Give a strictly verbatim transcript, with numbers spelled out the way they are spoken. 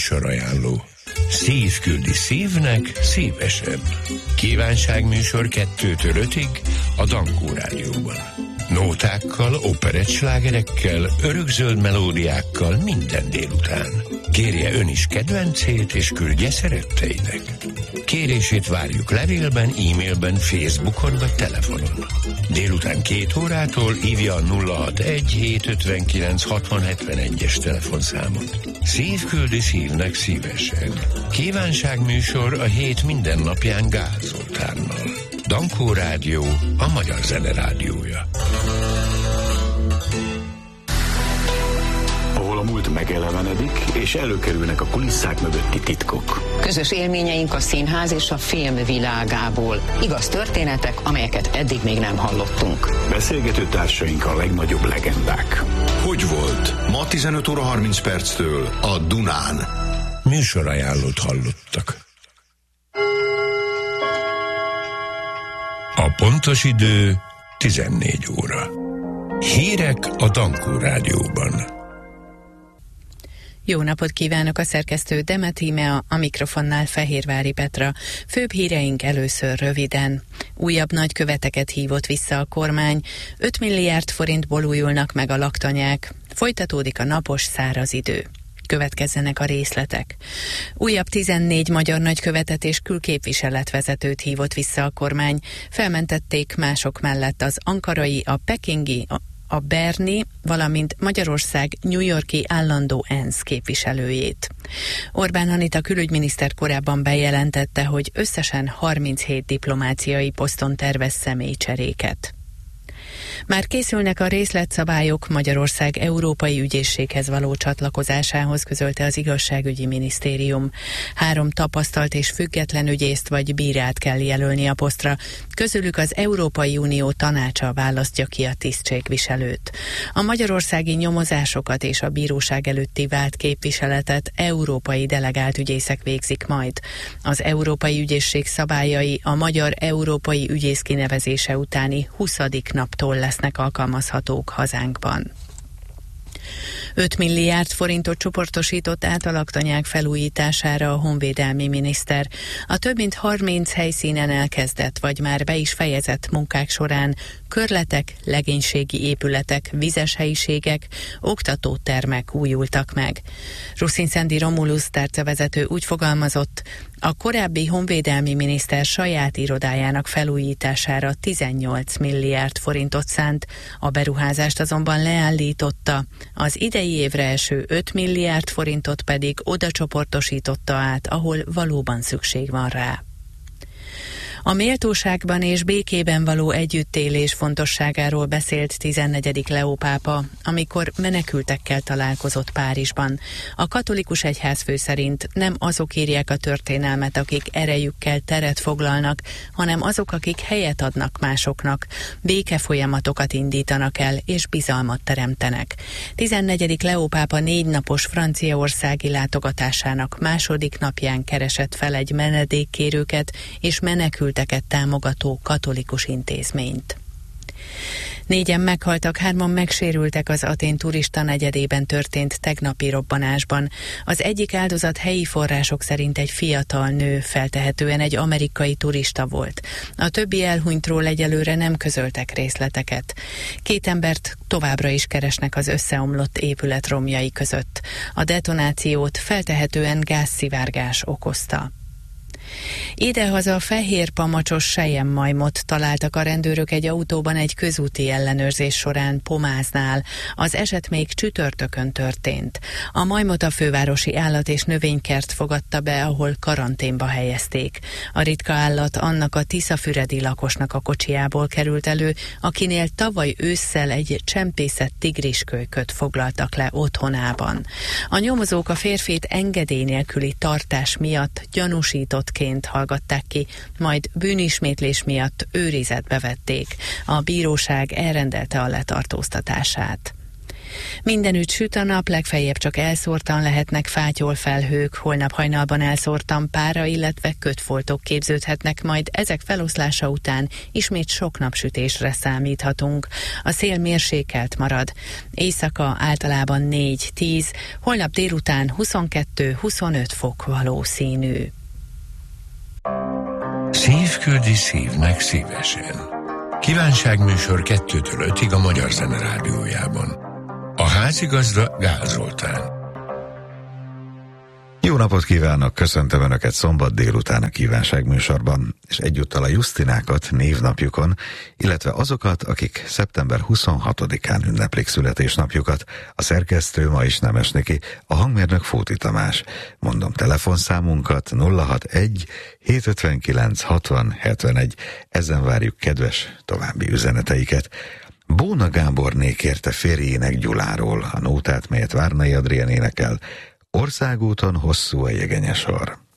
Műsorajánló. Szív küldi szívnek szívesen. Kívánságműsor kettőtől ötig a Dankó Rádióban. Nótákkal, operettslágerekkel, örökzöld melódiákkal minden délután. Kérje ön is kedvencét, és küldje szeretteinek. Kérését várjuk levélben, e-mailben, Facebookon vagy telefonon. Délután két órától hívja a nulla hatvanegy hétszázötvenkilenc hatvan hetvenegyes telefonszámot. Szív küldi szívnek szívesen. Kívánságműsor a hét minden napján Gál Zoltánnal. Dankó Rádió, a magyar zene rádiója. Ahol a múlt megelevenedik, és előkerülnek a kulisszák mögötti titkok. Közös élményeink a színház és a film világából. Igaz történetek, amelyeket eddig még nem hallottunk. Beszélgető társaink a legnagyobb legendák. Hogy volt? Ma tizenöt óra harminc perctől a Dunán. Műsorajánlót hallottak. A pontos idő tizennégy óra. Hírek a Dankó Rádióban. Jó napot kívánok, a szerkesztő Demet Íme, a mikrofonnál Fehérvári Petra. Főbb híreink először röviden. Újabb nagyköveteket hívott vissza a kormány, öt milliárd forintból újulnak meg a laktanyák, folytatódik a napos száraz idő. Következzenek a részletek. Újabb tizennégy magyar nagykövetet és külképviseletvezetőt hívott vissza a kormány. Felmentették mások mellett az ankarai, a pekingi, a a berni, valamint Magyarország New York-i állandó ENSZ képviselőjét. Orbán Anita külügyminiszter korábban bejelentette, hogy összesen harminchét diplomáciai poszton tervez személycseréket. Már készülnek a részletszabályok Magyarország Európai Ügyészséghez való csatlakozásához, közölte az Igazságügyi Minisztérium. Három tapasztalt és független ügyészt vagy bírát kell jelölni a posztra, közülük az Európai Unió tanácsa választja ki a tisztségviselőt. A magyarországi nyomozásokat és a bíróság előtti vált képviseletet európai delegált ügyészek végzik majd. Az Európai Ügyészség szabályai a magyar európai ügyész kinevezése utáni huszadik naptól lesznek alkalmazhatók hazánkban. öt milliárd forintot csoportosított át a laktanyák felújítására a honvédelmi miniszter. A több mint harminc helyszínen elkezdett, vagy már be is fejezett munkák során körletek, legénységi épületek, vizes helyiségek, oktatótermek újultak meg. Ruszin-Szendi Romulus tárcavezető úgy fogalmazott, a korábbi honvédelmi miniszter saját irodájának felújítására tizennyolc milliárd forintot szánt, a beruházást azonban leállította, az idei évre eső öt milliárd forintot pedig oda csoportosította át, ahol valóban szükség van rá. A méltóságban és békében való együttélés fontosságáról beszélt tizennegyedik Leó pápa, amikor menekültekkel találkozott Párizsban. A katolikus egyházfő szerint nem azok írják a történelmet, akik erejükkel teret foglalnak, hanem azok, akik helyet adnak másoknak, békefolyamatokat indítanak el és bizalmat teremtenek. tizennegyedik Leó pápa négy napos franciaországi látogatásának második napján keresett fel egy menedékkérőket és menekült támogató katolikus intézményt. Négyen meghaltak, hárman megsérültek az Atén turista negyedében történt tegnapi robbanásban. Az egyik áldozat helyi források szerint egy fiatal nő, feltehetően egy amerikai turista volt. A többi elhunytról egyelőre nem közöltek részleteket. Két embert továbbra is keresnek az összeomlott épület romjai között. A detonációt feltehetően gázszivárgás okozta. Idehaza fehér pamacsos selyemmajmot találtak a rendőrök egy autóban egy közúti ellenőrzés során Pomáznál. Az eset még csütörtökön történt. A majmot a fővárosi állat- és növénykert fogadta be, ahol karanténba helyezték. A ritka állat annak a tiszafüredi lakosnak a kocsijából került elő, akinél tavaly ősszel egy csempészett tigriskölyköt foglaltak le otthonában. A nyomozók a férfit engedély nélküli tartás miatt gyanúsított ként hallgatták ki, majd bűnismétlés miatt őrizetbe vették. A bíróság elrendelte a letartóztatását. Mindenütt süt a nap, legfeljebb csak elszórtan lehetnek fátyolfelhők, holnap hajnalban elszórtan pára, illetve kötfoltok képződhetnek, majd ezek feloszlása után ismét sok napsütésre számíthatunk. A szél mérsékelt marad. Éjszaka általában négy-tíz, holnap délután huszonkettő-huszonöt fok valószínű. Szív küldi szívnek szívesen. Kívánságműsor kettőtől ötig a Magyar Zene Rádiójában. A házigazda Gál Zoltán. Jó napot kívánok, köszöntöm Önöket szombat délután a kívánságműsorban, és egyúttal a Jusztinákat névnapjukon, illetve azokat, akik szeptember huszonhatodikán ünneplik születésnapjukat. A szerkesztő ma is Nemes Niki, a hangmérnök Fóti Tamás. Mondom telefonszámunkat nulla hatvanegy hétszázötvenkilenc hatvan hetvenegy, ezen várjuk kedves további üzeneteiket. Bóna Gáborné kérte férjének Gyuláról a nótát, melyet Várnai Adrián énekel. Országúton hosszú a jegenyesor.